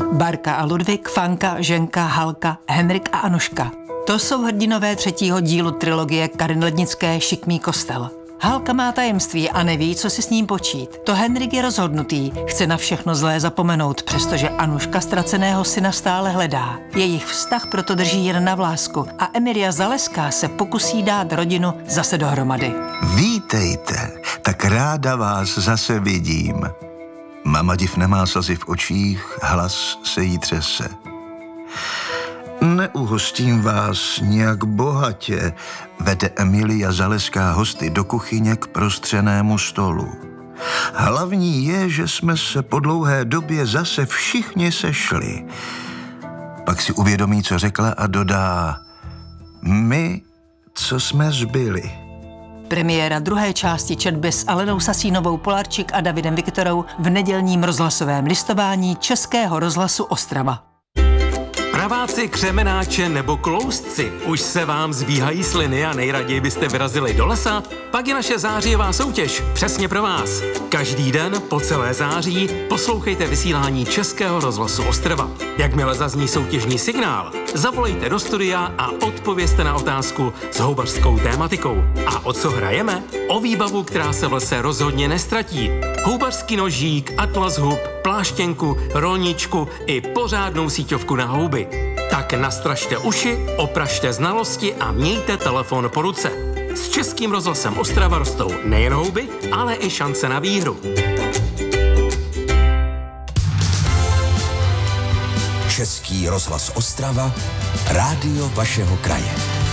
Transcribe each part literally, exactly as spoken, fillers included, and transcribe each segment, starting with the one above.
Barka a Ludvík, Fanka, Ženka, Halka, Henrik a Anuška. To jsou hrdinové třetího dílu trilogie Karin Lednické Šikmý kostel. Halka má tajemství a neví, co si s ním počít. To Henrik je rozhodnutý, chce na všechno zlé zapomenout, přestože Anuška ztraceného syna stále hledá. Jejich vztah proto drží jen na vlásku a Emilia Zaleská se pokusí dát rodinu zase dohromady. Vítejte, tak ráda vás zase vidím. Mama div nemá slzy v očích, hlas se jí třese. Neuhostím vás nějak bohatě, vede Emilia Zaleská hosty do kuchyně k prostřenému stolu. Hlavní je, že jsme se po dlouhé době zase všichni sešli. Pak si uvědomí, co řekla a dodá: my, co jsme zbyli. Premiéra druhé části četby s Alenou Sasínovou Polarčík a Davidem Viktorou v nedělním rozhlasovém listování Českého rozhlasu Ostrava. Praváci, křemenáče nebo kloustci, už se vám zbíhají sliny a nejraději byste vyrazili do lesa? Pak je naše zářijová soutěž přesně pro vás. Každý den po celé září poslouchejte vysílání Českého rozhlasu Ostrava. Jakmile zazní soutěžní signál, zavolejte do studia a odpovězte na otázku s houbařskou tématikou. A o co hrajeme? O výbavu, která se v lese rozhodně nestratí. Houbařský nožík, atlas hub, pláštěnku, rolničku i pořádnou síťovku na houby. Tak nastražte uši, opražte znalosti a mějte telefon po ruce. S Českým rozhlasem Ostrava rostou nejen houby, ale i šance na výhru. Český rozhlas Ostrava, rádio vašeho kraje.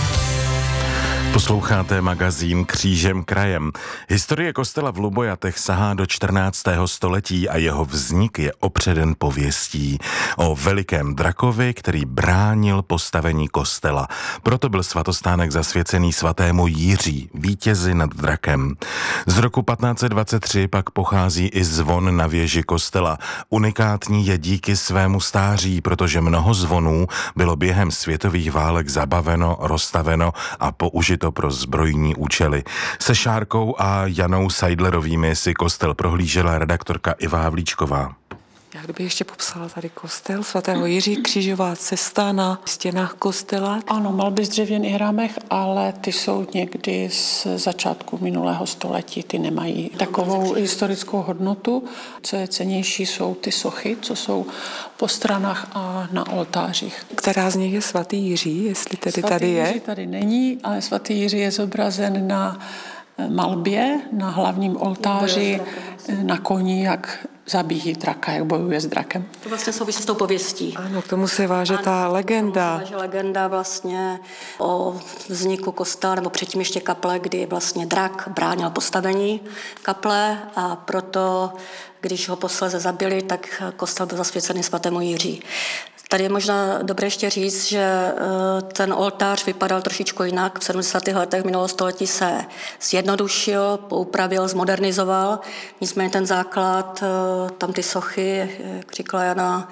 Posloucháte magazín Křížem krajem. Historie kostela v Lubojatech sahá do čtrnáctého století a jeho vznik je opředen pověstí o velikém drakovi, který bránil postavení kostela. Proto byl svatostánek zasvěcený svatému Jiří, vítězi nad drakem. Z roku patnáct set dvacet tři pak pochází i zvon na věži kostela. Unikátní je díky svému stáří, protože mnoho zvonů bylo během světových válek zabaveno, rozstaveno a použito pro zbrojní účely. Se Šárkou a Janou Seidlerovými si kostel prohlížela redaktorka Iva Havlíčková. Já kdybych ještě popsala tady kostel svatého Jiří, křížová cesta na stěnách kostela. Ano, malby z dřevěných rámech, ale ty jsou někdy z začátku minulého století. Ty nemají takovou historickou hodnotu. Co je cennější, jsou ty sochy, co jsou po stranách a na oltářích. Která z nich je svatý Jiří, jestli tedy svatý tady je? Jiří tady není, ale svatý Jiří je zobrazen na malbě, na hlavním oltáři, na koni, jak zabíjí draka, jak bojuje s drakem. To vlastně souvisí s tou pověstí. Ano, k tomu se váže ano, ta legenda. Váže legenda vlastně o vzniku kostela, nebo předtím ještě kaple, kdy vlastně drak bránil postavení kaple a proto, když ho posléze zabili, tak kostel byl zasvěcený svatému Jiří. Tady je možná dobré ještě říct, že ten oltář vypadal trošičku jinak. V sedmdesátých letech minulého století se zjednodušil, poupravil, zmodernizoval. Nicméně ten základ, tam ty sochy, jak říkala Jana,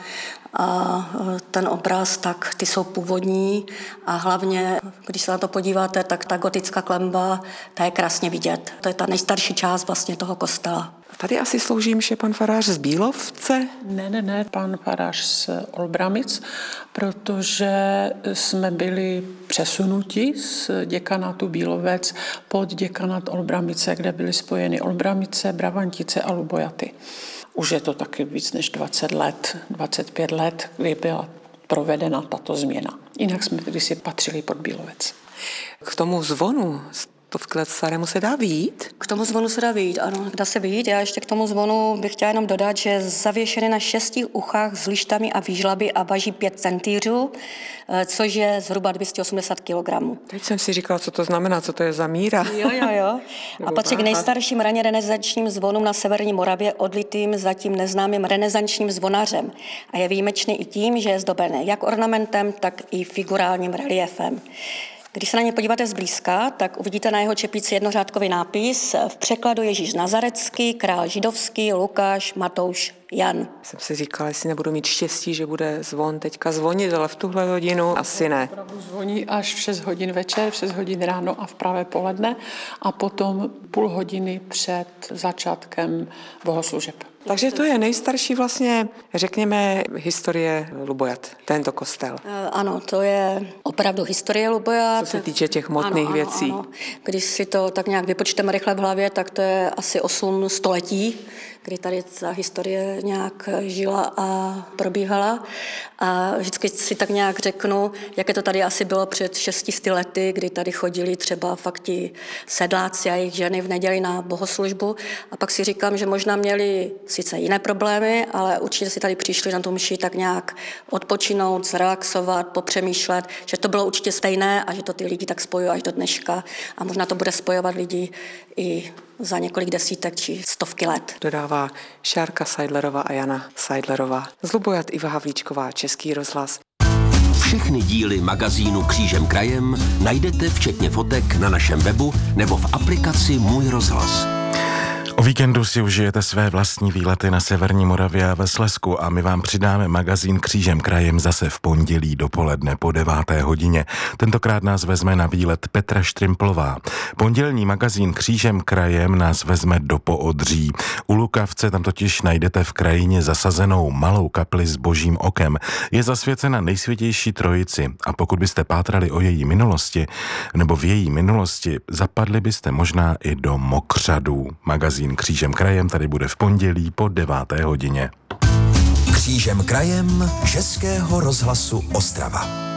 a ten obraz, tak ty jsou původní a hlavně, když se na to podíváte, tak ta gotická klenba, ta je krásně vidět. To je ta nejstarší část vlastně toho kostela. Tady asi slouží mše pan farář z Bílovce? Ne, ne, ne, pan farář z Olbramic, protože jsme byli přesunuti z děkanátu Bílovec pod děkanát Olbramice, kde byly spojeny Olbramice, Brabantice a Lubojaty. Už je to taky víc než dvacet let, dvacet pět let, kdy byla provedena tato změna. Jinak jsme kdysi patřili pod Bílovec. K tomu zvonu stovky starému se dá vyjít? K tomu zvonu se dá vyjít, ano, dá se vyjít. Já ještě k tomu zvonu bych chtěla jenom dodat, že je zavěšený na šesti uchách s lištami a výžlaby a váží pět centýřů, což je zhruba dvě stě osmdesát kilogramů. Teď jsem si říkala, co to znamená, co to je za míra. Jo, jo, jo. A patří k nejstarším raně renesančním zvonům na severní Moravě, odlitým zatím neznámým renesančním zvonařem. A je výjimečný i tím, že je zdobený jak ornamentem, tak i figurálním reliefem. Když se na ně podíváte zblízka, tak uvidíte na jeho čepici jednořádkový nápis v překladu Ježíš Nazarecký, král židovský, Lukáš, Matouš, Jan. Jsem si říkala, jestli nebudu mít štěstí, že bude zvon teďka zvonit, ale v tuhle hodinu asi ne. Opravdu zvoní až v šest hodin večer, v šest hodin ráno a v pravé poledne a potom půl hodiny před začátkem bohoslužeb. Takže to je nejstarší vlastně, řekněme, historie Lubojat, tento kostel. Ano, to je opravdu historie Lubojat. Co se týče těch hmotných ano, věcí. Ano, ano. Když si to tak nějak vypočteme rychle v hlavě, tak to je asi osm století, kdy tady ta historie nějak žila a probíhala. A vždycky si tak nějak řeknu, jaké to tady asi bylo před šesti lety, kdy tady chodili třeba fakt ti sedláci a jejich ženy v neděli na bohoslužbu. A pak si říkám, že možná měli sice jiné problémy, ale určitě si tady přišli na tu mši tak nějak odpočinout, zrelaxovat, popřemýšlet, že to bylo určitě stejné a že to ty lidi tak spojuje až do dneška. A možná to bude spojovat lidi i za několik desítek či stovky let. Dodává Šárka Seidlerová a Jana Seidlerová. Z Lubojat Iva Havlíčková, Český rozhlas. Všechny díly magazínu Křížem krajem najdete včetně fotek na našem webu nebo v aplikaci Můj rozhlas. O víkendu si užijete své vlastní výlety na severní Moravě a ve Slezsku a my vám přidáme magazín Křížem krajem zase v pondělí dopoledne po deváté hodině. Tentokrát nás vezme na výlet Petra Štrimplová. Pondělní magazín Křížem krajem nás vezme do Poodří. U Lukavce tam totiž najdete v krajině zasazenou malou kapli s božím okem. Je zasvěcena Nejsvětější Trojici a pokud byste pátrali o její minulosti nebo v její minulosti, zapadli byste možná i do mokřadů. Magazín Křížem krajem tady bude v pondělí po deváté hodině. Křížem krajem Českého rozhlasu Ostrava.